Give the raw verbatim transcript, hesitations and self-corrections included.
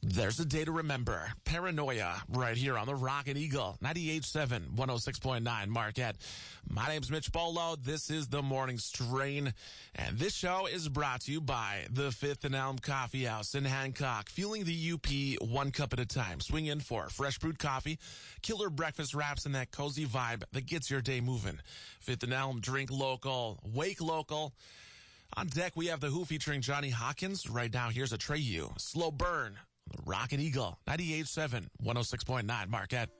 There's a day to remember. Paranoia, right here on the Rockin' Eagle, ninety-eight point seven, one oh six point nine Marquette. My name's Mitch Bolo. This is the Morning Strain, and this show is brought to you by the Fifth and Elm Coffee House in Hancock. Fueling the U P one cup at a time. Swing in for fresh brewed coffee, killer breakfast wraps, and that cozy vibe that gets your day moving. Fifth and Elm, drink local, wake local. On deck, we have The Who featuring Johnny Hawkins. Right now, here's Atreyu, Slow Burn. The Rockin' Eagle, ninety-eight point seven, one oh six point nine Marquette.